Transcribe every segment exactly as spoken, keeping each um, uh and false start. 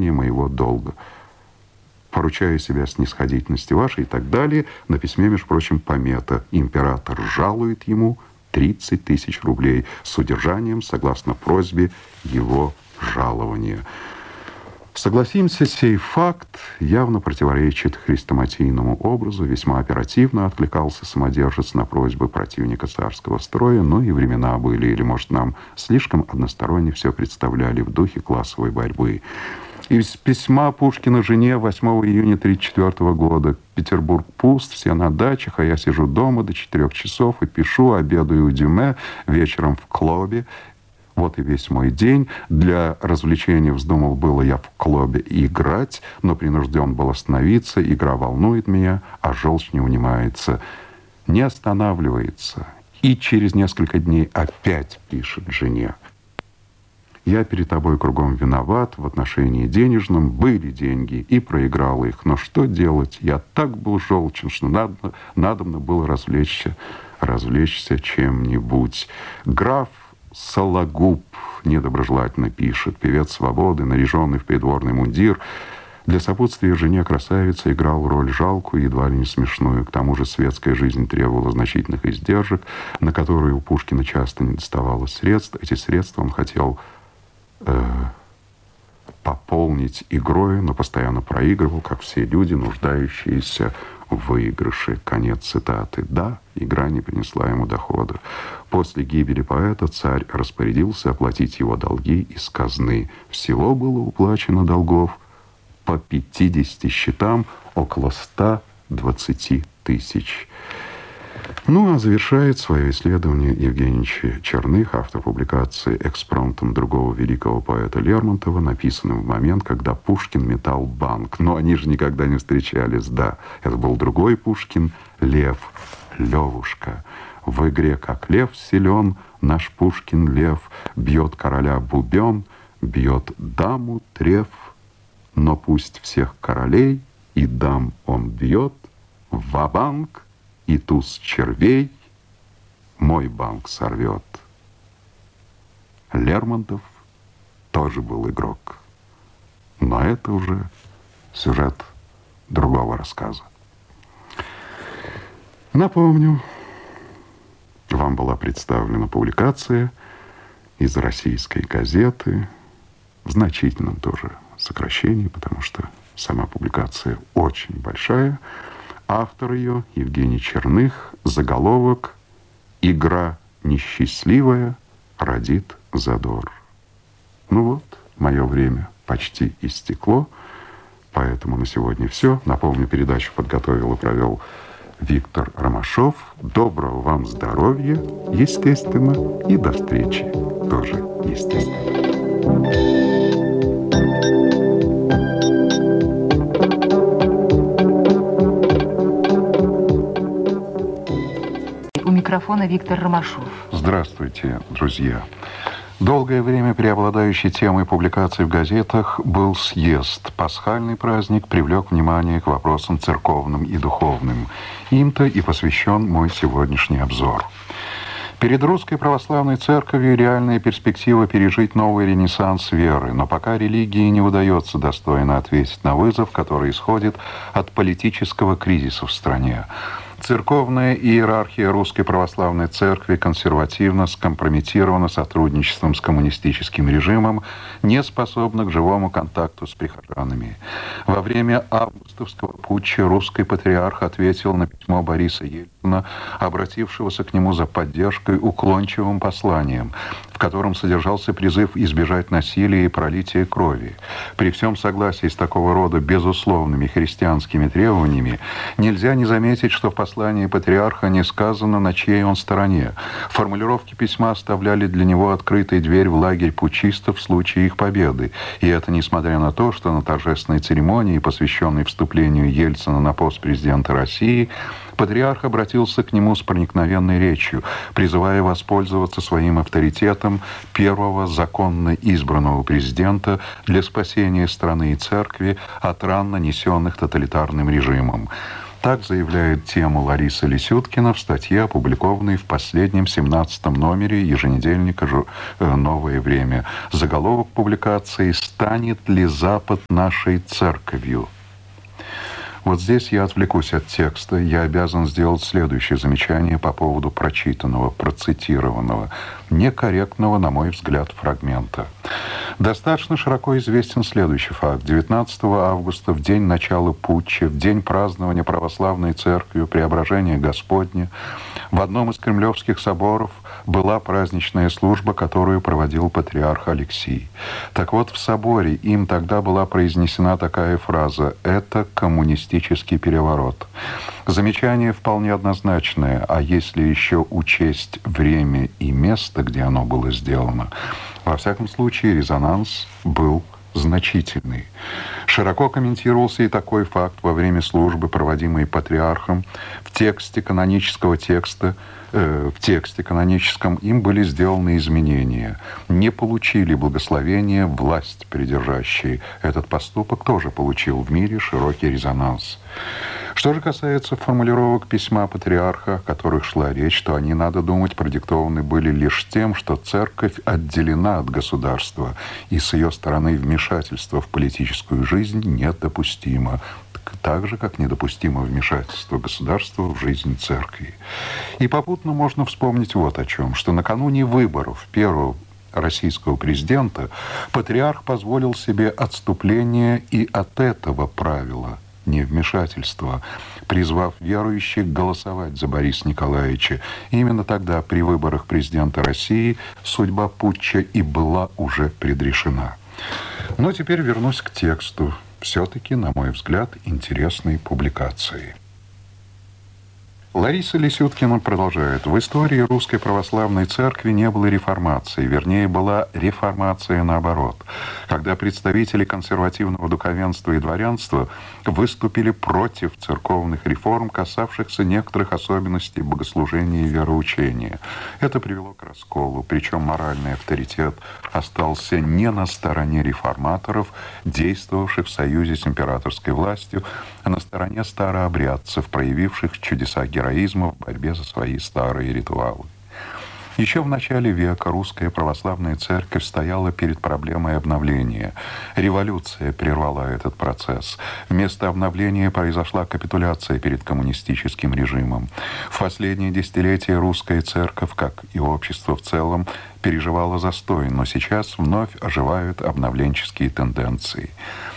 исполнение моего долга. Поручаю себя снисходительности вашей и так далее. На письме, между прочим, помета. Император жалует ему тридцать тысяч рублей с удержанием, согласно просьбе, его жалования. Согласимся, сей факт явно противоречит хрестоматийному образу. Весьма оперативно откликался самодержец на просьбы противника царского строя, но и времена были, или, может, нам слишком односторонне все представляли в духе классовой борьбы. Из письма Пушкина жене восьмого июня тысяча девятьсот тридцать четвёртого года. Петербург пуст, все на дачах, а я сижу дома до четырех часов и пишу, обедаю у Дюме, вечером в клубе. Вот и весь мой день. Для развлечения вздумал было я в клубе играть, но принужден был остановиться. Игра волнует меня, а желчь не унимается. Не останавливается. И через несколько дней опять пишет жене. Я перед тобой кругом виноват в отношении денежном. Были деньги и проиграл их. Но что делать? Я так был желчен, что надо, надобно было развлечься, развлечься чем-нибудь. Граф Сологуб недоброжелательно пишет. Певец свободы, наряженный в придворный мундир, для сопутствия жене красавицы играл роль жалкую, едва ли не смешную. К тому же светская жизнь требовала значительных издержек, на которые у Пушкина часто не доставало средств. Эти средства он хотел э, пополнить игрой, но постоянно проигрывал, как все люди, нуждающиеся в выигрыше. Конец цитаты. Да, игра не принесла ему дохода. После гибели поэта царь распорядился оплатить его долги из казны. Всего было уплачено долгов по пятидесяти счетам, около ста двадцати тысяч. Ну, а завершает свое исследование Евгений Черных, автор публикации «Экспромтом другого великого поэта Лермонтова», написанным в момент, когда Пушкин метал банк. Но они же никогда не встречались, да. Это был другой Пушкин, Лев, Левушка. В игре как лев силен, наш Пушкин лев, бьет короля бубен, бьет даму треф, но пусть всех королей и дам он бьет, ва-банк и туз червей мой банк сорвет. Лермонтов тоже был игрок, но это уже сюжет другого рассказа. Напомню, вам была представлена публикация из российской газеты, в значительном тоже сокращении, потому что сама публикация очень большая. Автор ее Евгений Черных, заголовок «Игра несчастливая родит задор». Ну вот, мое время почти истекло, поэтому на сегодня все. Напомню, передачу подготовил и провел Виктор Ромашов. Доброго вам здоровья, естественно, и до встречи тоже, естественно. У микрофона Виктор Ромашов. Здравствуйте, друзья. Долгое время преобладающей темой публикаций в газетах был съезд. Пасхальный праздник привлек внимание к вопросам церковным и духовным. Им-то и посвящен мой сегодняшний обзор. Перед Русской Православной Церковью реальная перспектива пережить новый ренессанс веры, но пока религии не удается достойно ответить на вызов, который исходит от политического кризиса в стране. Церковная иерархия Русской Православной Церкви консервативно скомпрометирована сотрудничеством с коммунистическим режимом, не способна к живому контакту с прихожанами. Во время августовского путча русский патриарх ответил на письмо Бориса Ельцина, обратившегося к нему за поддержкой, уклончивым посланием, в котором содержался призыв избежать насилия и пролития крови. При всем согласии с такого рода безусловными христианскими требованиями нельзя не заметить, что в послании патриарха не сказано, на чьей он стороне. Формулировки письма оставляли для него открытой дверь в лагерь путчистов в случае их победы. И это несмотря на то, что на торжественной церемонии, посвященной вступлению Ельцина на пост президента России, патриарх обратился к нему с проникновенной речью, призывая воспользоваться своим авторитетом первого законно избранного президента для спасения страны и церкви от ран, нанесенных тоталитарным режимом. Так заявляет тему Лариса Лисюткина в статье, опубликованной в последнем семнадцатом номере еженедельника «Новое время». Заголовок публикации «Станет ли Запад нашей церковью?». Вот здесь я отвлекусь от текста. Я обязан сделать следующее замечание по поводу прочитанного, процитированного, некорректного, на мой взгляд, фрагмента. Достаточно широко известен следующий факт. девятнадцатого августа, в день начала путча, в день празднования православной церковью Преображения Господня, в одном из кремлевских соборов была праздничная служба, которую проводил патриарх Алексий. Так вот, в соборе им тогда была произнесена такая фраза: «Это коммунистический переворот». Замечание вполне однозначное, а если еще учесть время и место, где оно было сделано, во всяком случае резонанс был значительный. Широко комментировался и такой факт во время службы, проводимой патриархом. В тексте канонического текста, э, в тексте каноническом им были сделаны изменения. Не получили благословения власть придержащие. Этот поступок тоже получил в мире широкий резонанс. Что же касается формулировок письма патриарха, о которых шла речь, то они, надо думать, продиктованы были лишь тем, что церковь отделена от государства, и с ее стороны вмешательство в политическую жизнь недопустимо, так же, как недопустимо вмешательство государства в жизнь церкви. И попутно можно вспомнить вот о чем, что накануне выборов первого российского президента патриарх позволил себе отступление и от этого правила невмешательства, призвав верующих голосовать за Бориса Николаевича. Именно тогда, при выборах президента России, судьба путча и была уже предрешена. Но теперь вернусь к тексту. Все-таки, на мой взгляд, интересной публикации. Лариса Лисюткина продолжает. В истории Русской Православной Церкви не было реформации, вернее, была реформация наоборот, когда представители консервативного духовенства и дворянства выступили против церковных реформ, касавшихся некоторых особенностей богослужения и вероучения. Это привело к расколу, причем моральный авторитет остался не на стороне реформаторов, действовавших в союзе с императорской властью, а на стороне старообрядцев, проявивших чудеса героизма в борьбе за свои старые ритуалы. Еще в начале века русская православная церковь стояла перед проблемой обновления. Революция прервала этот процесс. Вместо обновления произошла капитуляция перед коммунистическим режимом. В последние десятилетия русская церковь, как и общество в целом, переживала застой, но сейчас вновь оживают обновленческие тенденции.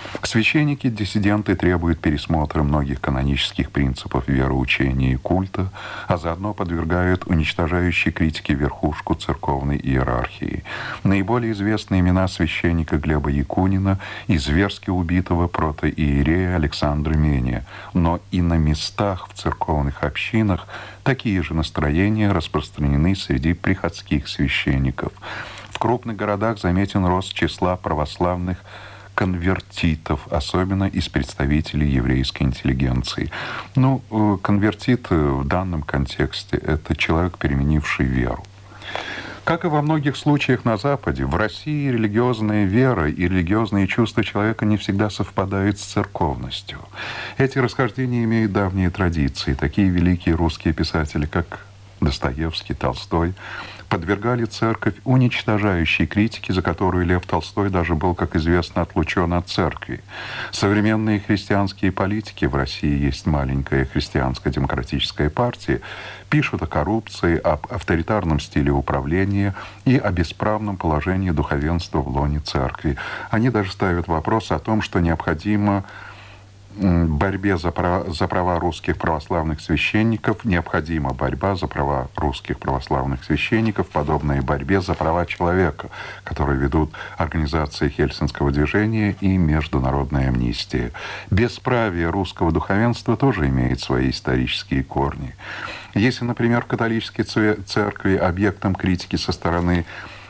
Священники-диссиденты требуют пересмотра многих канонических принципов вероучения и культа, а заодно подвергают уничтожающей критике верхушку церковной иерархии. Наиболее известны имена священника Глеба Якунина и зверски убитого протоиерея Александра Меня. Но и на местах в церковных общинах такие же настроения распространены среди приходских священников. В крупных городах заметен рост числа православных конвертитов, особенно из представителей еврейской интеллигенции. Ну, конвертит в данном контексте – это человек, переменивший веру. Как и во многих случаях на Западе, в России религиозная вера и религиозные чувства человека не всегда совпадают с церковностью. Эти расхождения имеют давние традиции. Такие великие русские писатели, как Достоевский, Толстой, подвергали церковь уничтожающей критике, за которую Лев Толстой даже был, как известно, отлучен от церкви. Современные христианские политики, в России есть маленькая христианско-демократическая партия, пишут о коррупции, об авторитарном стиле управления и о бесправном положении духовенства в лоне церкви. Они даже ставят вопрос о том, что необходимо борьбе за права, за права русских православных священников, необходима борьба за права русских православных священников, подобная борьбе за права человека, которые ведут организации Хельсинского движения и Международная амнистия. Бесправие русского духовенства тоже имеет свои исторические корни. Если, например, в католической церкви объектом критики со стороны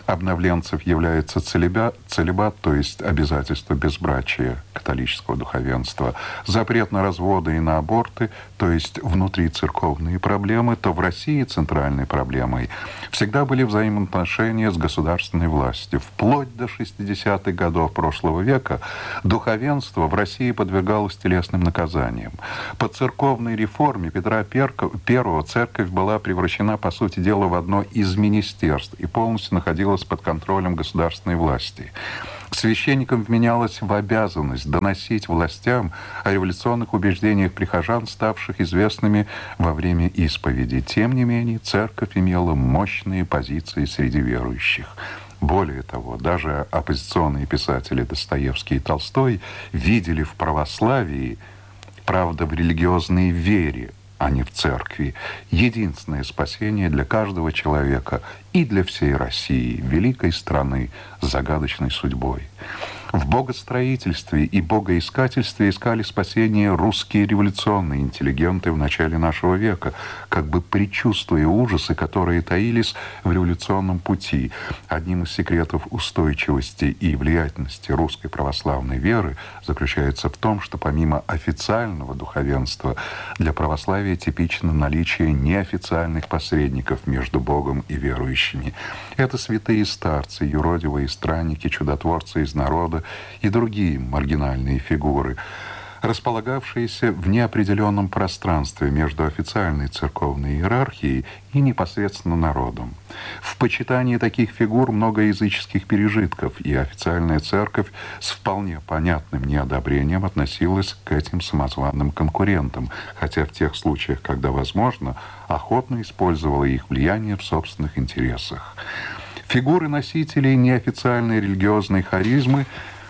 обновленцев является целебат, целебат, то есть обязательство безбрачия католического духовенства, запрет на разводы и на аборты, то есть внутрицерковные проблемы, то в России центральной проблемой всегда были взаимоотношения с государственной властью. Вплоть до шестидесятых годов прошлого века духовенство в России подвергалось телесным наказаниям. По церковной реформе Петра Первого церковь была превращена, по сути дела, в одно из министерств и полностью находилась под контролем государственной власти. Священникам вменялось в обязанность доносить властям о революционных убеждениях прихожан, ставших известными во время исповеди. Тем не менее, церковь имела мощные позиции среди верующих. Более того, даже оппозиционные писатели Достоевский и Толстой видели в православии, правда, в религиозной вере, а не в церкви, единственное спасение для каждого человека и для всей России, великой страны с загадочной судьбой. В богостроительстве и богоискательстве искали спасение русские революционные интеллигенты в начале нашего века, как бы предчувствуя ужасы, которые таились в революционном пути. Одним из секретов устойчивости и влиятельности русской православной веры заключается в том, что помимо официального духовенства для православия типично наличие неофициальных посредников между Богом и верующими. Это святые старцы, юродивые странники, чудотворцы из народа и другие маргинальные фигуры, располагавшиеся в неопределенном пространстве между официальной церковной иерархией и непосредственно народом. В почитании таких фигур много языческих пережитков, и официальная церковь с вполне понятным неодобрением относилась к этим самозваным конкурентам, хотя в тех случаях, когда возможно, охотно использовала их влияние в собственных интересах. Фигуры носителей неофициальной религиозной харизмы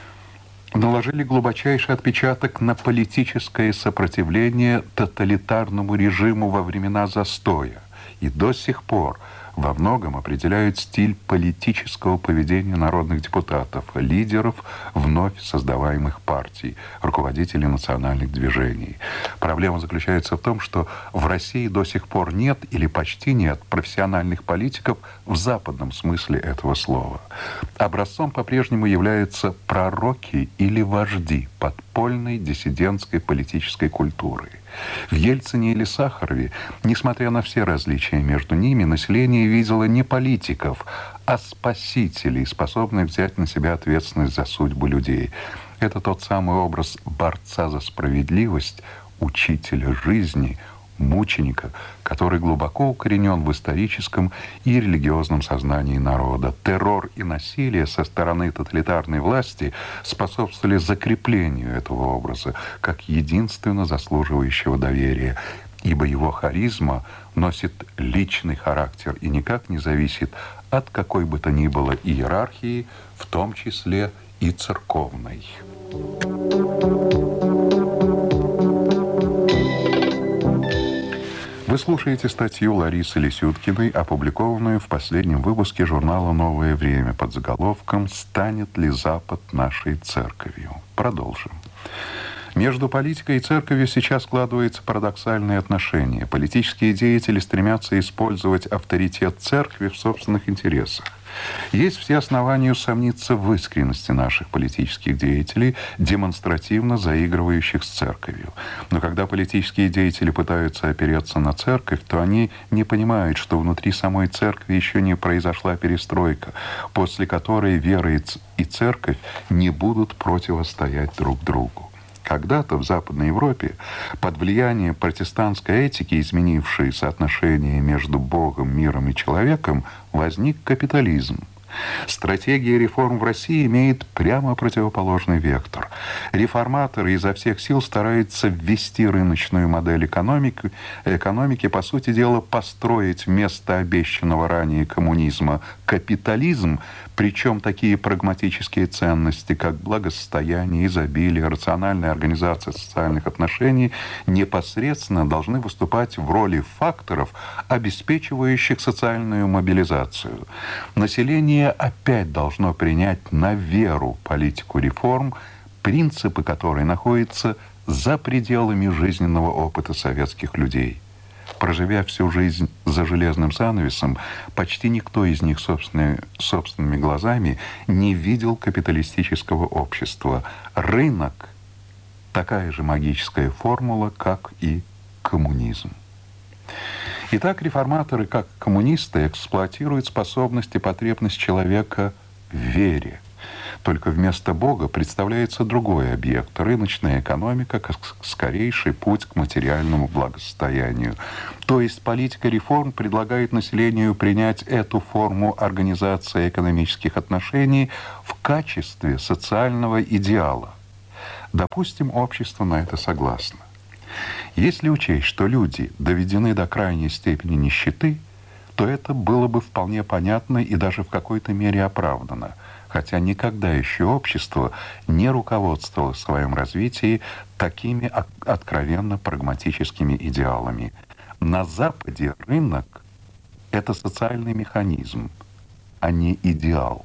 наложили глубочайший отпечаток на политическое сопротивление тоталитарному режиму во времена застоя и до сих пор во многом определяют стиль политического поведения народных депутатов, лидеров вновь создаваемых партий, руководителей национальных движений. Проблема заключается в том, что в России до сих пор нет или почти нет профессиональных политиков в западном смысле этого слова. Образцом по-прежнему являются пророки или вожди подпольной диссидентской политической культуры. В Ельцине или Сахарове, несмотря на все различия между ними, население видело не политиков, а спасителей, способных взять на себя ответственность за судьбу людей. Это тот самый образ борца за справедливость, учителя жизни, мученика, который глубоко укоренен в историческом и религиозном сознании народа. Террор и насилие со стороны тоталитарной власти способствовали закреплению этого образа как единственно заслуживающего доверия, ибо его харизма носит личный характер и никак не зависит от какой бы то ни было иерархии, в том числе и церковной. Вы слушаете статью Ларисы Лисюткиной, опубликованную в последнем выпуске журнала «Новое время» под заголовком «Станет ли Запад нашей церковью?». Продолжим. Между политикой и церковью сейчас складывается парадоксальное отношение. Политические деятели стремятся использовать авторитет церкви в собственных интересах. Есть все основания усомниться в искренности наших политических деятелей, демонстративно заигрывающих с церковью. Но когда политические деятели пытаются опереться на церковь, то они не понимают, что внутри самой церкви еще не произошла перестройка, после которой вера и церковь не будут противостоять друг другу. Когда-то в Западной Европе, под влиянием протестантской этики, изменившей соотношение между Богом, миром и человеком, возник капитализм. Стратегия реформ в России имеет прямо противоположный вектор. Реформаторы изо всех сил стараются ввести рыночную модель экономики, экономики, по сути дела, построить вместо обещанного ранее коммунизма капитализм, причем такие прагматические ценности, как благосостояние, изобилие, рациональная организация социальных отношений, непосредственно должны выступать в роли факторов, обеспечивающих социальную мобилизацию. Население опять должно принять на веру политику реформ, принципы которой находятся за пределами жизненного опыта советских людей. Проживя всю жизнь за железным занавесом, почти никто из них собственными, собственными глазами не видел капиталистического общества. Рынок – такая же магическая формула, как и коммунизм. Итак, реформаторы, как коммунисты, эксплуатируют способность и потребность человека в вере. Только вместо Бога представляется другой объект – рыночная экономика как скорейший путь к материальному благосостоянию. То есть политика реформ предлагает населению принять эту форму организации экономических отношений в качестве социального идеала. Допустим, общество на это согласно. Если учесть, что люди доведены до крайней степени нищеты, то это было бы вполне понятно и даже в какой-то мере оправдано, хотя никогда еще общество не руководствовало в своем развитии такими откровенно прагматическими идеалами. На Западе рынок – это социальный механизм, а не идеал.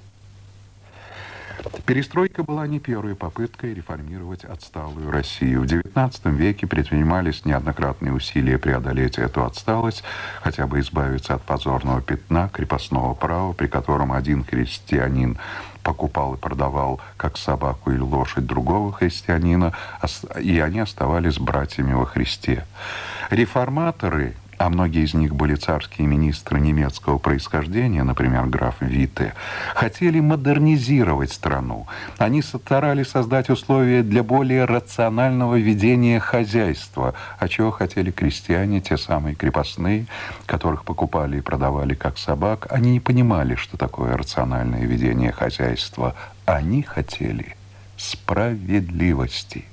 Перестройка была не первой попыткой реформировать отсталую Россию. В девятнадцатом веке предпринимались неоднократные усилия преодолеть эту отсталость, хотя бы избавиться от позорного пятна крепостного права, при котором один христианин покупал и продавал как собаку или лошадь другого христианина, и они оставались братьями во Христе. Реформаторы, а многие из них были царские министры немецкого происхождения, например, граф Витте, хотели модернизировать страну. Они старались создать условия для более рационального ведения хозяйства, а чего хотели крестьяне, те самые крепостные, которых покупали и продавали как собак. Они не понимали, что такое рациональное ведение хозяйства. Они хотели справедливости.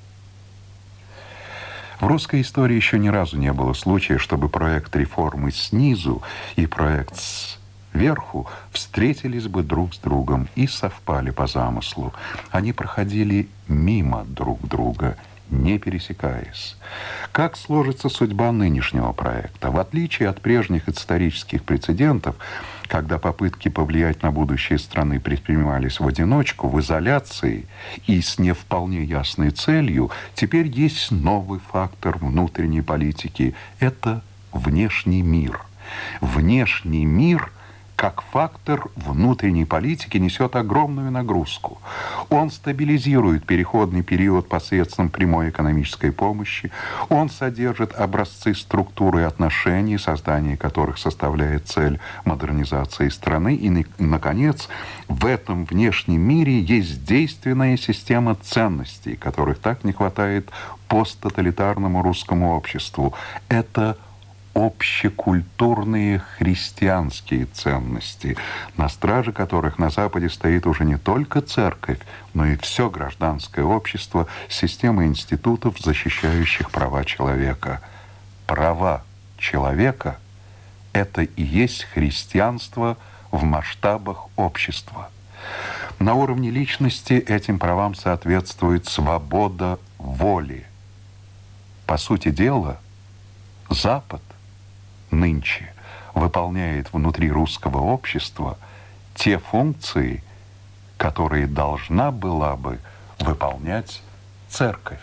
В русской истории еще ни разу не было случая, чтобы проект реформы снизу и проект сверху встретились бы друг с другом и совпали по замыслу. Они проходили мимо друг друга, не пересекаясь. Как сложится судьба нынешнего проекта? В отличие от прежних исторических прецедентов, когда попытки повлиять на будущее страны предпринимались в одиночку, в изоляции и с не вполне ясной целью, теперь есть новый фактор внутренней политики – это внешний мир. Внешний мир – как фактор внутренней политики несет огромную нагрузку. Он стабилизирует переходный период посредством прямой экономической помощи, он содержит образцы структуры отношений, создание которых составляет цель модернизации страны, и, наконец, в этом внешнем мире есть действенная система ценностей, которых так не хватает посттоталитарному русскому обществу. Это общекультурные христианские ценности, на страже которых на Западе стоит уже не только церковь, но и все гражданское общество, система институтов, защищающих права человека. Права человека – это и есть христианство в масштабах общества. На уровне личности этим правам соответствует свобода воли. По сути дела, Запад нынче выполняет внутри русского общества те функции, которые должна была бы выполнять церковь.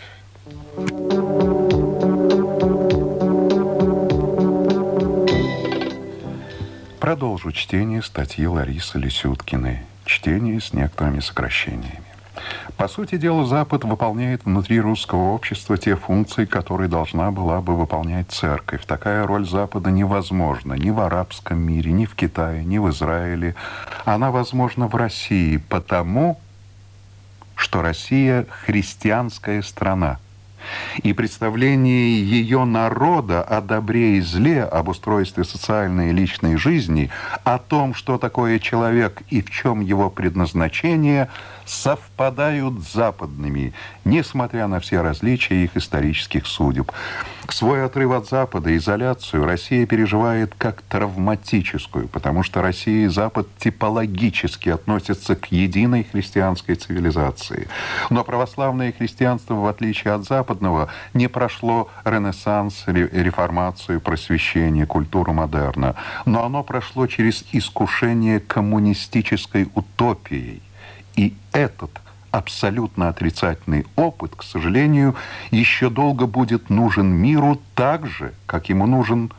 Продолжу чтение статьи Ларисы Лисюткиной. Чтение с некоторыми сокращениями. По сути дела, Запад выполняет внутри русского общества те функции, которые должна была бы выполнять церковь. Такая роль Запада невозможна ни в арабском мире, ни в Китае, ни в Израиле. Она возможна в России, потому что Россия христианская страна. И представление ее народа о добре и зле, об устройстве социальной и личной жизни, о том, что такое человек и в чем его предназначение, совпадают с западными, несмотря на все различия их исторических судеб. Свой отрыв от Запада, изоляцию, Россия переживает как травматическую, потому что Россия и Запад типологически относятся к единой христианской цивилизации. Но православное христианство, в отличие от западного, не прошло Ренессанс, реформацию, просвещение, культуру модерна, но оно прошло через искушение коммунистической утопией. И этот абсолютно отрицательный опыт, к сожалению, еще долго будет нужен миру так же, как ему нужен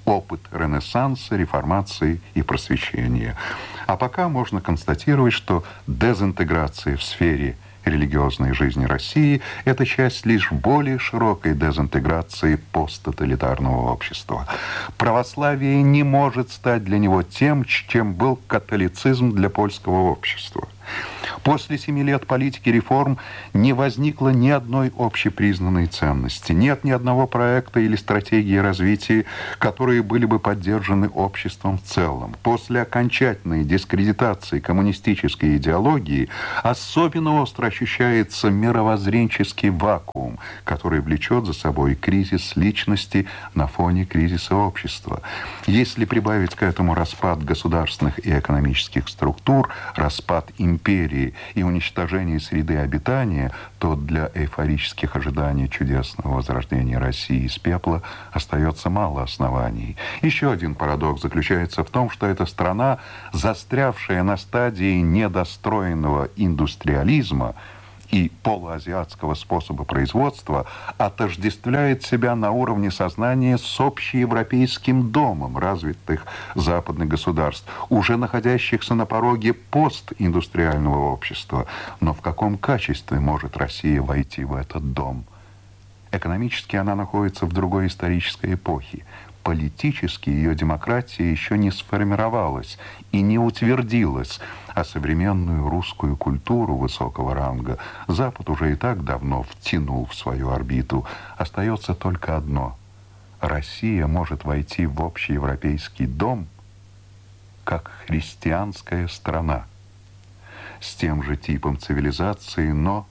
опыт Ренессанса, реформации и просвещения. А пока можно констатировать, что дезинтеграция в сфере религиозной жизни России – это часть лишь более широкой дезинтеграции посттоталитарного общества. Православие не может стать для него тем, чем был католицизм для польского общества. После семи лет политики реформ не возникло ни одной общепризнанной ценности, нет ни одного проекта или стратегии развития, которые были бы поддержаны обществом в целом. После окончательной дискредитации коммунистической идеологии особенно остро ощущается мировоззренческий вакуум, который влечет за собой кризис личности на фоне кризиса общества. Если прибавить к этому распад государственных и экономических структур, распад империи и уничтожение среды обитания, то для эйфорических ожиданий чудесного возрождения России из пепла остается мало оснований. Еще один парадокс заключается в том, что эта страна, застрявшая на стадии недостроенного индустриализма и полуазиатского способа производства, отождествляет себя на уровне сознания с общеевропейским домом развитых западных государств, уже находящихся на пороге постиндустриального общества. Но в каком качестве может Россия войти в этот дом? Экономически она находится в другой исторической эпохе. Политически ее демократия еще не сформировалась и не утвердилась, а современную русскую культуру высокого ранга Запад уже и так давно втянул в свою орбиту. Остается только одно. Россия может войти в общеевропейский дом как христианская страна, с тем же типом цивилизации, но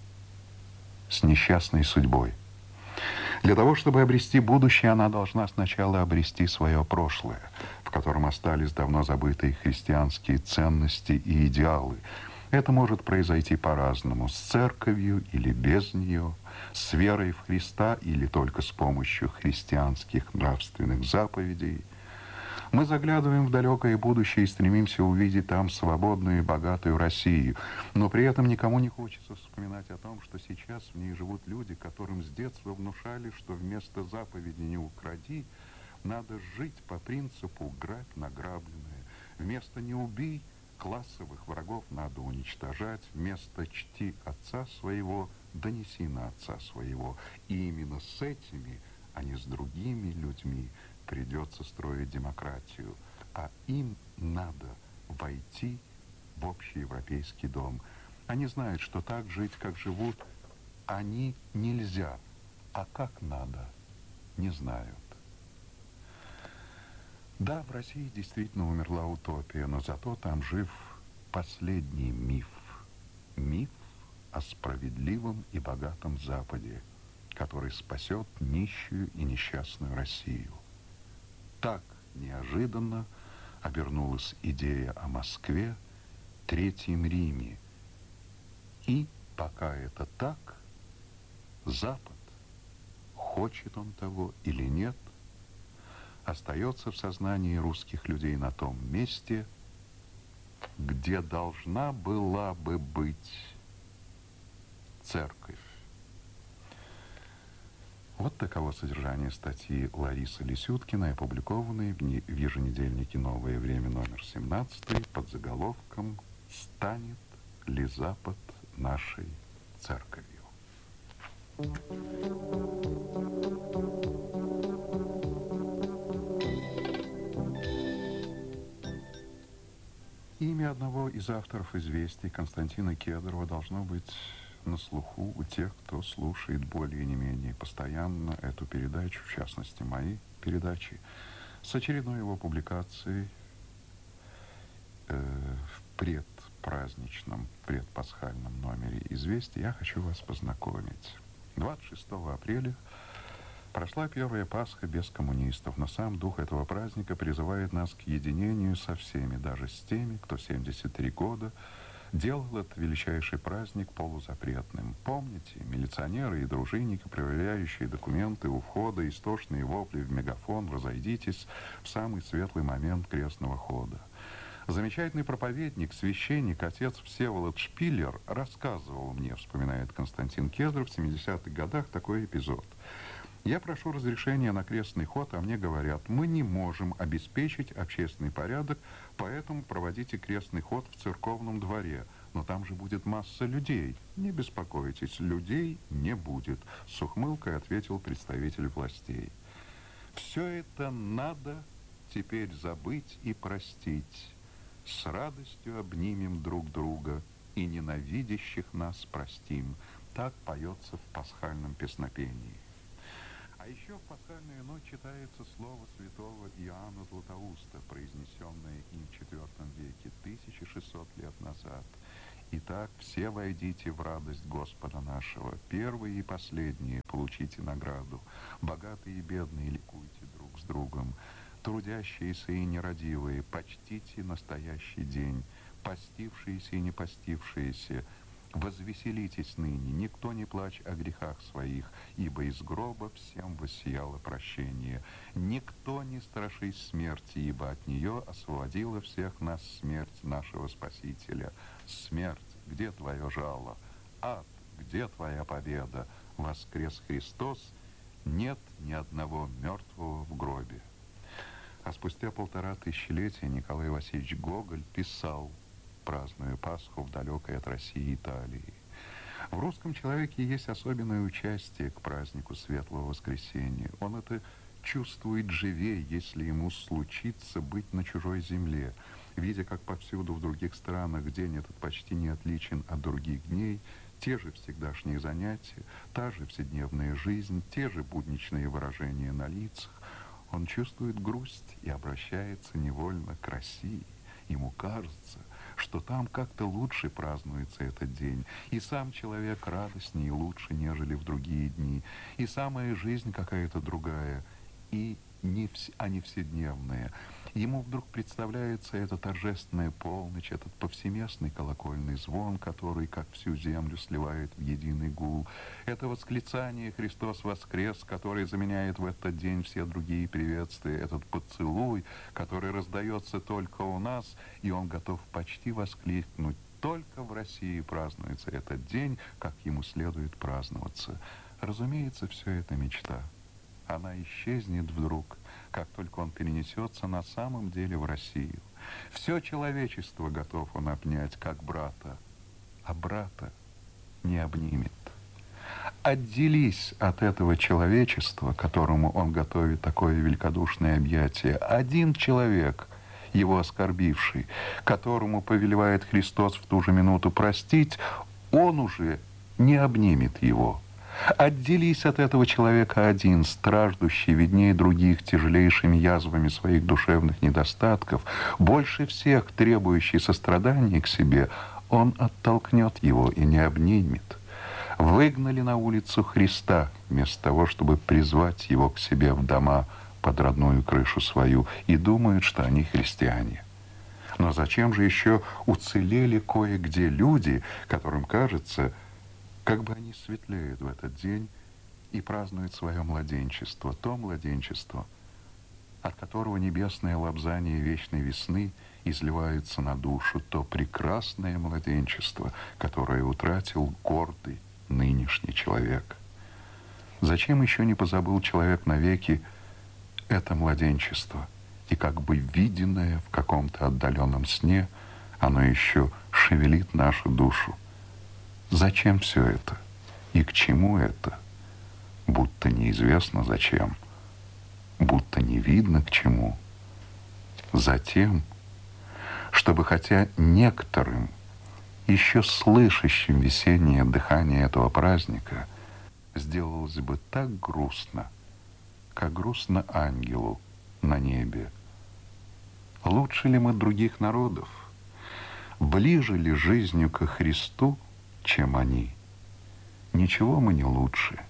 с несчастной судьбой. Для того, чтобы обрести будущее, она должна сначала обрести свое прошлое, в котором остались давно забытые христианские ценности и идеалы. Это может произойти по-разному, с церковью или без нее, с верой в Христа или только с помощью христианских нравственных заповедей. Мы заглядываем в далекое будущее и стремимся увидеть там свободную и богатую Россию, но при этом никому не хочется вспоминать о том, что сейчас в ней живут люди, которым с детства внушали, что вместо заповеди «не укради» надо жить по принципу «грабь награбленное», вместо «не убей» классовых врагов надо уничтожать, вместо «чти отца своего» донеси на отца своего. И именно с этими, а не с другими людьми, придется строить демократию, а им надо войти в общеевропейский дом. Они знают, что так жить, как живут, они нельзя, а как надо, не знают. Да, в России действительно умерла утопия, но зато там жив последний миф. Миф о справедливом и богатом Западе, который спасет нищую и несчастную Россию. Так неожиданно обернулась идея о Москве, Третьем Риме. И пока это так, Запад, хочет он того или нет, остается в сознании русских людей на том месте, где должна была бы быть церковь. Вот таково содержание статьи Ларисы Лисюткиной, опубликованной в еженедельнике «Новое время» номер семнадцать под заголовком «Станет ли Запад нашей церковью?». Имя одного из авторов «Известий», Константина Кедрова, должно быть на слуху у тех, кто слушает более не менее постоянно эту передачу, в частности, мои передачи. С очередной его публикацией э, в предпраздничном, предпасхальном номере «Известий» я хочу вас познакомить. двадцать шестого апреля прошла первая Пасха без коммунистов, но сам дух этого праздника призывает нас к единению со всеми, даже с теми, кто семьдесят три года делал этот величайший праздник полузапретным. Помните, милиционеры и дружинники, проверяющие документы у входа, истошные вопли в мегафон «Разойдитесь» в самый светлый момент крестного хода. Замечательный проповедник, священник, отец Всеволод Шпиллер рассказывал мне, вспоминает Константин Кедров, в семидесятых годах такой эпизод. Я прошу разрешения на крестный ход, а мне говорят, мы не можем обеспечить общественный порядок, поэтому проводите крестный ход в церковном дворе. Но там же будет масса людей. Не беспокойтесь, людей не будет, с ухмылкой ответил представитель властей. Все это надо теперь забыть и простить. С радостью обнимем друг друга и ненавидящих нас простим. Так поется в пасхальном песнопении. А еще в пасхальную ночь читается слово святого Иоанна Златоуста, произнесенное им в четвёртом веке, тысяча шестьсот лет назад. Итак, все войдите в радость Господа нашего, первые и последние получите награду, богатые и бедные ликуйте друг с другом, трудящиеся и нерадивые, почтите настоящий день, постившиеся и не постившиеся, возвеселитесь ныне, никто не плачь о грехах своих, ибо из гроба всем воссияло прощение. Никто не страшись смерти, ибо от нее освободила всех нас смерть нашего Спасителя. Смерть, где твое жало? Ад, где твоя победа? Воскрес Христос, нет ни одного мертвого в гробе. А спустя полтора тысячелетия Николай Васильевич Гоголь писал, празднуя Пасху в далекой от России Италии. В русском человеке есть особенное участие к празднику Светлого Воскресения. Он это чувствует живее, если ему случится быть на чужой земле, видя, как повсюду в других странах день этот почти не отличен от других дней, те же всегдашние занятия, та же вседневная жизнь, те же будничные выражения на лицах. Он чувствует грусть и обращается невольно к России. Ему кажется, что там как-то лучше празднуется этот день, и сам человек радостнее и лучше, нежели в другие дни, и самая жизнь какая-то другая, и не вс... а не вседневная. Ему вдруг представляется эта торжественная полночь, этот повсеместный колокольный звон, который, как всю землю, сливает в единый гул. Это восклицание «Христос воскрес», который заменяет в этот день все другие приветствия. Этот поцелуй, который раздается только у нас, и он готов почти воскликнуть. Только в России празднуется этот день, как ему следует праздноваться. Разумеется, все это мечта. Она исчезнет вдруг, как только он перенесется на самом деле в Россию. Все человечество готов он обнять, как брата, а брата не обнимет. Отделись от этого человечества, которому он готовит такое великодушное объятие, один человек, его оскорбивший, которому повелевает Христос в ту же минуту простить, он уже не обнимет его. Отделись от этого человека один, страждущий, виднее других, тяжелейшими язвами своих душевных недостатков, больше всех требующий сострадания к себе, он оттолкнет его и не обнимет. Выгнали на улицу Христа, вместо того, чтобы призвать его к себе в дома под родную крышу свою, и думают, что они христиане. Но зачем же еще уцелели кое-где люди, которым кажется, как бы они светлеют в этот день и празднуют свое младенчество, то младенчество, от которого небесное лобзание вечной весны изливается на душу, то прекрасное младенчество, которое утратил гордый нынешний человек. Зачем еще не позабыл человек навеки это младенчество, и как бы виденное в каком-то отдаленном сне, оно еще шевелит нашу душу? Зачем все это? И к чему это? Будто неизвестно зачем, будто не видно к чему. Затем, чтобы хотя некоторым, еще слышащим весеннее дыхание этого праздника, сделалось бы так грустно, как грустно ангелу на небе. Лучше ли мы других народов? Ближе ли жизнью ко Христу, чем они? Ничего мы не лучше,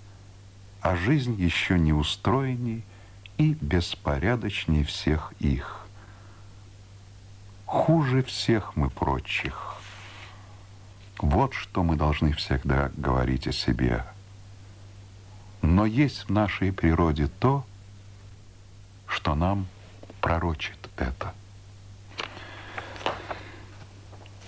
а жизнь еще не устроенней и беспорядочней всех их. Хуже всех мы прочих. Вот что мы должны всегда говорить о себе. Но есть в нашей природе то, что нам пророчит это.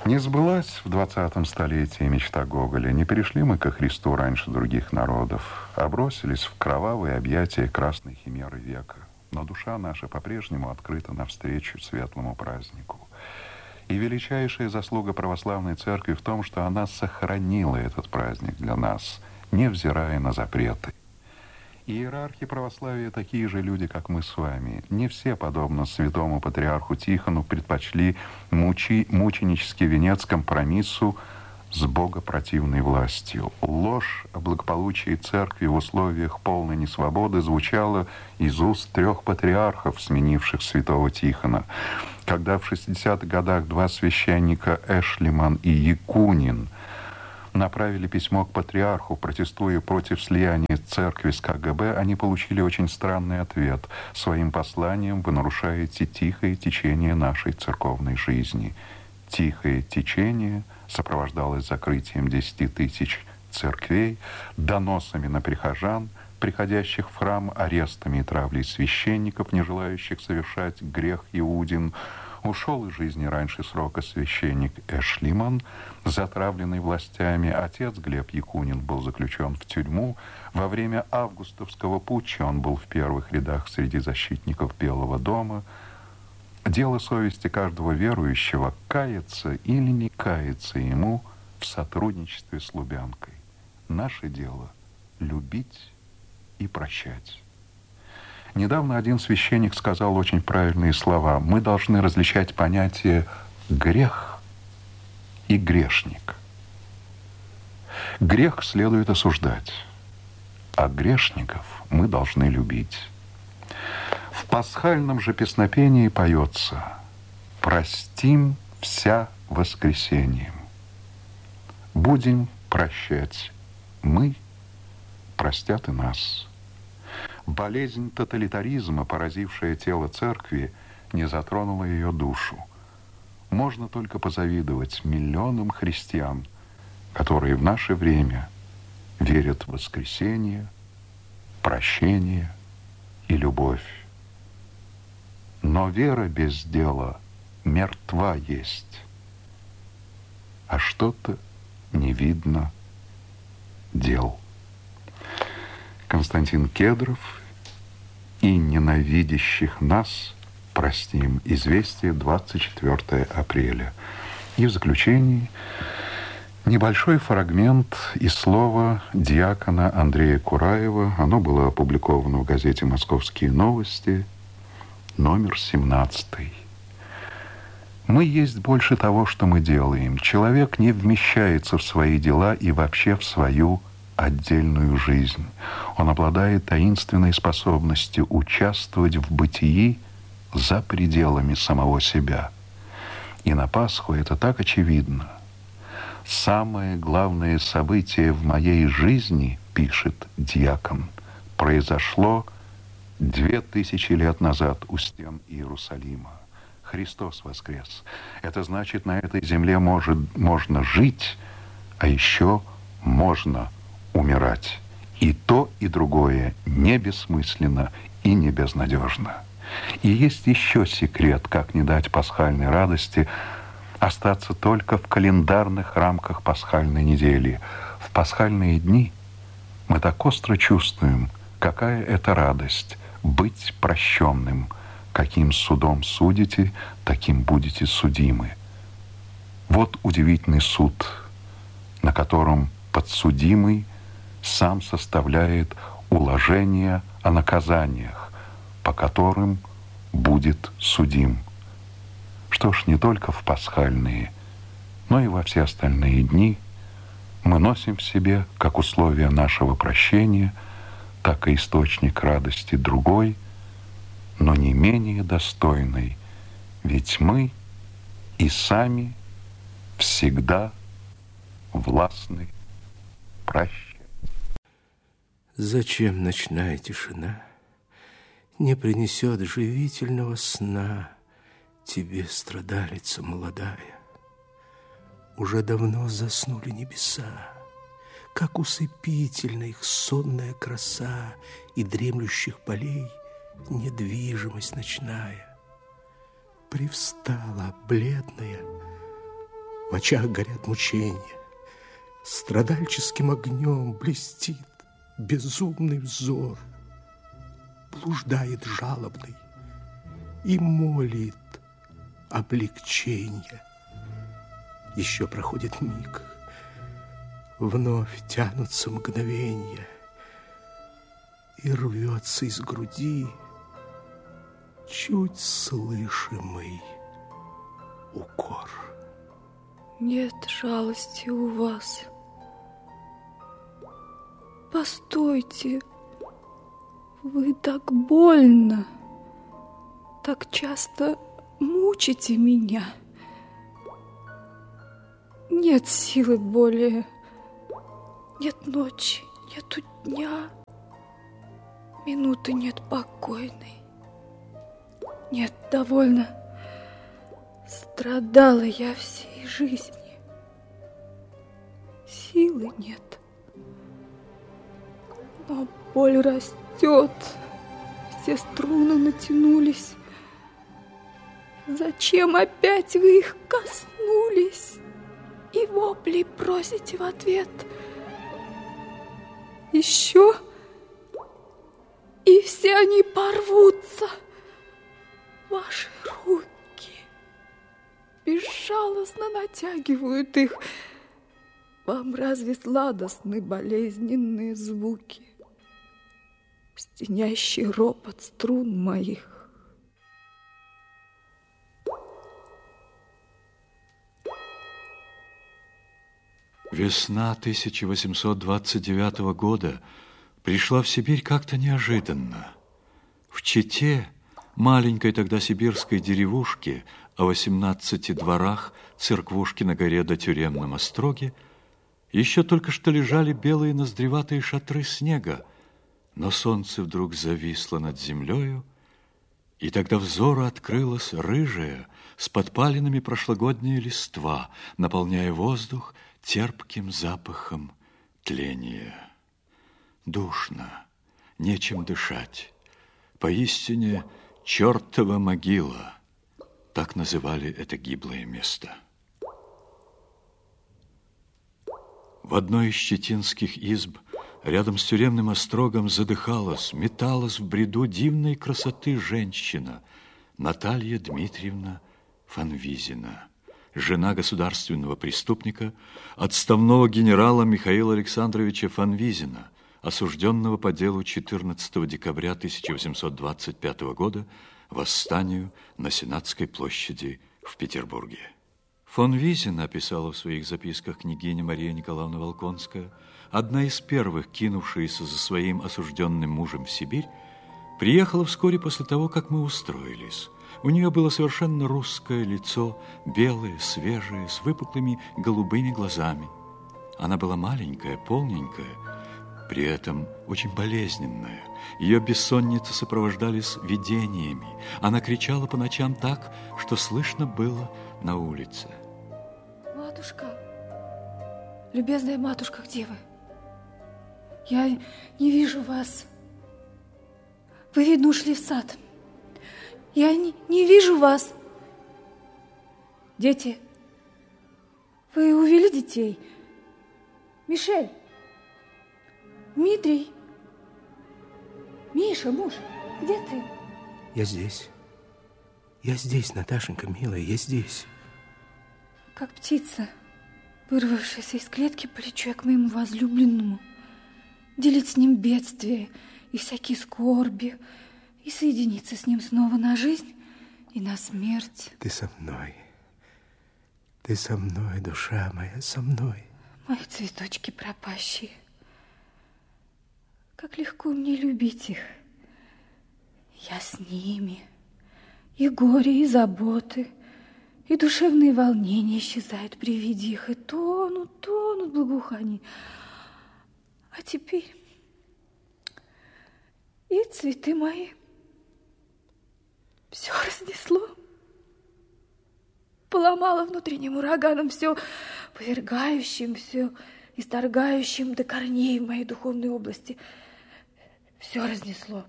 Не сбылась в двадцатом столетии мечта Гоголя. Не перешли мы ко Христу раньше других народов, а бросились в кровавые объятия красной химеры века. Но душа наша по-прежнему открыта навстречу светлому празднику. И величайшая заслуга православной церкви в том, что она сохранила этот праздник для нас, невзирая на запреты. Иерархи православия такие же люди, как мы с вами. Не все, подобно святому патриарху Тихону, предпочли мучи, мученический венец компромиссу с богопротивной властью. Ложь о благополучии церкви в условиях полной несвободы звучала из уст трех патриархов, сменивших святого Тихона. Когда в шестидесятых годах два священника Эшлиман и Якунин направили письмо к патриарху, протестуя против слияния церкви с ка гэ бэ, они получили очень странный ответ. Своим посланием вы нарушаете тихое течение нашей церковной жизни. Тихое течение сопровождалось закрытием десяти тысяч церквей, доносами на прихожан, приходящих в храм, арестами и травлей священников, не желающих совершать грех Иудин. Ушел из жизни раньше срока священник Эшлиман, затравленный властями. Отец Глеб Якунин был заключен в тюрьму. Во время августовского путча он был в первых рядах среди защитников Белого дома. Дело совести каждого верующего — каяться или не каяться ему в сотрудничестве с Лубянкой. Наше дело — любить и прощать. Недавно один священник сказал очень правильные слова. Мы должны различать понятие «грех» и «грешник». Грех следует осуждать, а грешников мы должны любить. В пасхальном же песнопении поется «Простим вся воскресеньем». Будем прощать мы, простят и нас. Болезнь тоталитаризма, поразившая тело церкви, не затронула ее душу. Можно только позавидовать миллионам христиан, которые в наше время верят в воскресение, прощение и любовь. Но вера без дела мертва есть, а что-то не видно дел. Константин Кедров и ненавидящих нас простим. Известие, двадцать четвёртое апреля. И в заключении небольшой фрагмент из слова диакона Андрея Кураева. Оно было опубликовано в газете «Московские новости», номер семнадцатый. Мы есть больше того, что мы делаем. Человек не вмещается в свои дела и вообще в свою отдельную жизнь. Он обладает таинственной способностью участвовать в бытии за пределами самого себя. И на Пасху это так очевидно. Самое главное событие в моей жизни, пишет диакон, произошло две тысячи лет назад у стен Иерусалима. Христос воскрес. Это значит, на этой земле может, можно жить, а еще можно умирать. И то, и другое не бессмысленно и не безнадежно. И есть еще секрет, как не дать пасхальной радости остаться только в календарных рамках пасхальной недели. В пасхальные дни мы так остро чувствуем, какая это радость быть прощенным. Каким судом судите, таким будете судимы. Вот удивительный суд, на котором подсудимый сам составляет уложение о наказаниях, по которым будет судим. Что ж, не только в пасхальные, но и во все остальные дни мы носим в себе, как условие нашего прощения, так и источник радости другой, но не менее достойный, ведь мы и сами всегда властны прощать. Зачем ночная тишина не принесет живительного сна тебе, страдалица молодая? Уже давно заснули небеса, как усыпительна их сонная краса и дремлющих полей недвижимость ночная. Привстала бледная В очах горят мучения. Страдальческим огнем блестит безумный взор. Блуждает жалобный и молит облегчения. Еще проходит миг, вновь тянутся мгновенья, и рвется из груди чуть слышимый укор. Нет жалости у вас. Постойте, вы так больно, так часто мучите меня. Нет силы более, нет ночи, нету дня, минуты нет покойной. Нет, довольно. Страдала я всей жизни. Силы нет. Но боль растет. Все струны натянулись. Зачем опять вы их коснулись? И вопли просите в ответ. Еще? И все они порвутся. Ваши руки безжалостно натягивают их. Вам разве сладостны болезненные звуки? Стенящий ропот струн моих. Весна тысяча восемьсот двадцать девятого года пришла в Сибирь как-то неожиданно. В Чите, маленькой тогда сибирской деревушке, о восемнадцати дворах, церквушки на горе до тюремном остроге, еще только что лежали белые ноздреватые шатры снега, но солнце вдруг зависло над землею, и тогда взору открылась рыжая, с подпалинами прошлогодняя листва, наполняя воздух терпким запахом тления. Душно, нечем дышать. Поистине чертова могила. Так называли это гиблое место. В одной из щетинских изб рядом с тюремным острогом задыхалась, металась в бреду дивной красоты женщина Наталья Дмитриевна Фанвизина, жена государственного преступника, отставного генерала Михаила Александровича Фанвизина, осужденного по делу четырнадцатого декабря тысяча восемьсот двадцать пятого года восстанию на Сенатской площади в Петербурге. Фон Визин, описала в своих записках княгиня Мария Николаевна Волконская, одна из первых, кинувшаяся за своим осужденным мужем в Сибирь, приехала вскоре после того, как мы устроились. У нее было совершенно русское лицо, белое, свежее, с выпуклыми голубыми глазами. Она была маленькая, полненькая, при этом очень болезненная. Ее бессонницы сопровождались видениями. Она кричала по ночам так, что слышно было на улице. Матушка, любезная матушка, где вы? Я не вижу вас. Вы, видно, ушли в сад. Я не, не вижу вас. Дети, вы увели детей? Мишель, Дмитрий, Миша, муж, где ты? Я здесь. Я здесь, Наташенька, милая, я здесь. Как птица, вырвавшаяся из клетки, полечу я к моему возлюбленному, делить с ним бедствия и всякие скорби, и соединиться с ним снова на жизнь и на смерть. Ты со мной. Ты со мной, душа моя, со мной. Мои цветочки пропащие. Как легко мне любить их. Я с ними. И горе, и заботы, и душевные волнения исчезают при виде их, и тонут, тонут в благоухании. А теперь и цветы мои все разнесло, поломало внутренним ураганом, все повергающим, все исторгающим до корней в моей духовной области. Все разнесло.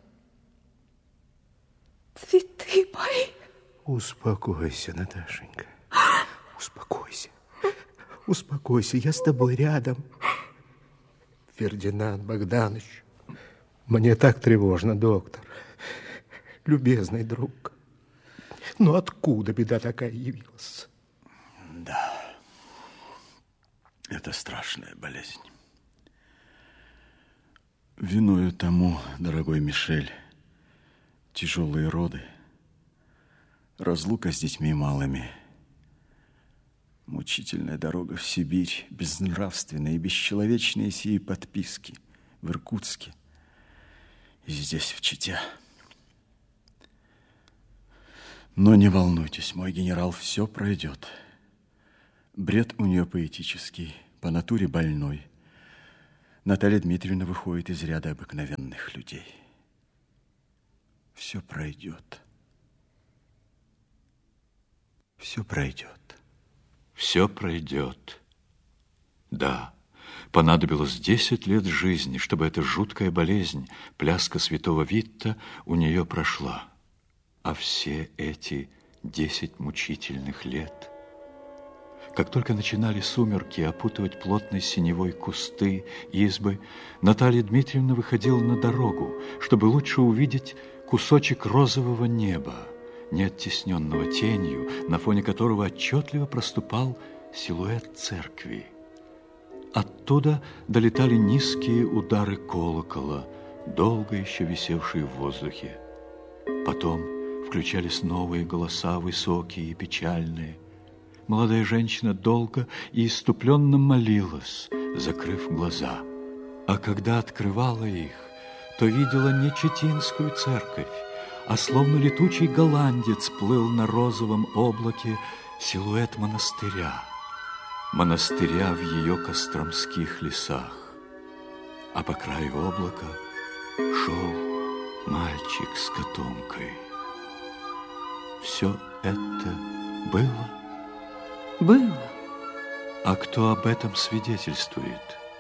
Цветы мои. Успокойся, Наташенька. Успокойся. Успокойся, я с тобой рядом. Фердинанд Богданович, мне так тревожно, доктор. Любезный друг, но откуда беда такая явилась? Да, это страшная болезнь. Виною тому, дорогой Мишель, тяжелые роды, разлука с детьми малыми, мучительная дорога в Сибирь, безнравственные и бесчеловечные сии подписки в Иркутске и здесь, в Чите. Но не волнуйтесь, мой генерал, все пройдет. Бред у нее поэтический, по натуре больной. Наталья Дмитриевна выходит из ряда обыкновенных людей. Все пройдет. Все пройдет. Все пройдет. Да, понадобилось десять лет жизни, чтобы эта жуткая болезнь, пляска святого Витта, у нее прошла. А все эти десять мучительных лет... Как только начинали сумерки опутывать плотной синевой кусты, избы, Наталья Дмитриевна выходила на дорогу, чтобы лучше увидеть кусочек розового неба, не оттесненного тенью, на фоне которого отчетливо проступал силуэт церкви. Оттуда долетали низкие удары колокола, долго еще висевшие в воздухе. Потом включались новые голоса, высокие и печальные. Молодая женщина долго и иступленно молилась, закрыв глаза. А когда открывала их, то видела не Читинскую церковь, а словно летучий голландец плыл на розовом облаке силуэт монастыря. Монастыря в ее костромских лесах. А по краю облака шел мальчик с котомкой. Все это было? Было. А кто об этом свидетельствует?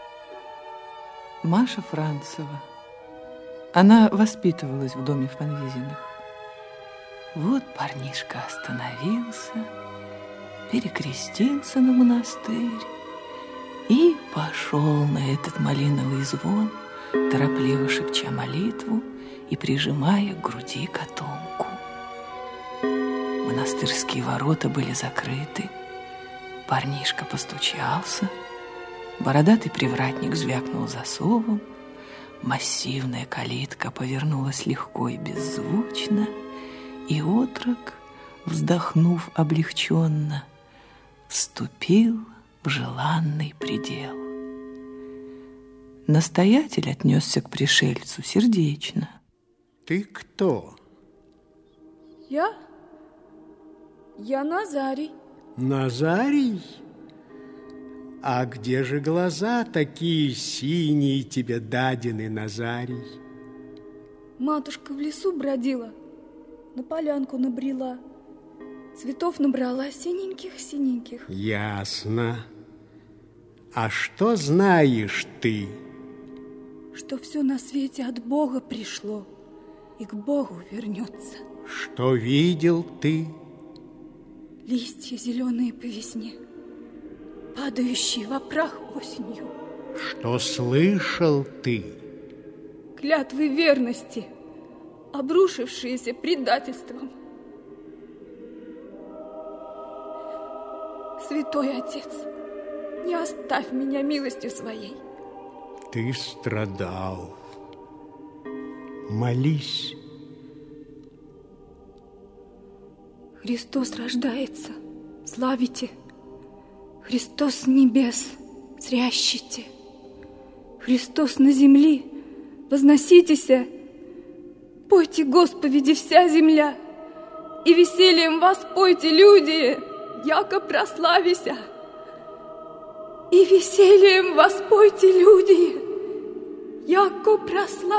Маша Францева. Она воспитывалась в доме Фанвизиных. Вот парнишка остановился, перекрестился на монастырь и пошел на этот малиновый звон, торопливо шепча молитву и прижимая к груди котомку. Монастырские ворота были закрыты. Парнишка постучался, бородатый привратник звякнул засовом, массивная калитка повернулась легко и беззвучно, и отрок, вздохнув облегченно, вступил в желанный предел. Настоятель отнесся к пришельцу сердечно. Ты кто? Я? Я Назарий. Назарий? А где же глаза такие синие тебе дадены, Назарий? Матушка в лесу бродила, на полянку набрела, цветов набрала синеньких-синеньких. Ясно. А что знаешь ты? Что все на свете от Бога пришло и к Богу вернется. Что видел ты? Листья зеленые по весне, падающие во прах осенью. Что слышал ты? Клятвы верности, обрушившиеся предательством. Святой Отец, не оставь меня милостью своей. Ты страдал. Молись. Христос рождается, славите. Христос с небес, зрящите. Христос на земли, возноситеся. Пойте Господи вся земля, и весельем вас пойте, люди, яко прославися. И весельем вас пойте, люди, яко прославися.